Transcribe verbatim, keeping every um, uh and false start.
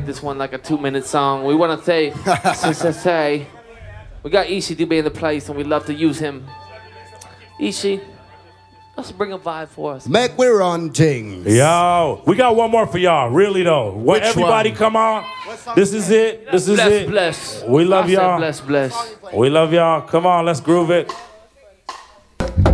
make this one like a two-minute song. We want to say, say, say, we got Ishi to be in the place, and we love to use him. Ishi, let's bring a vibe for us. Make we run things. Yo, we got one more for y'all, really though. What, everybody one? Come on. This is it. This is bless, it. Bless. We love I y'all. Bless, bless. We love y'all. Come on, let's groove it.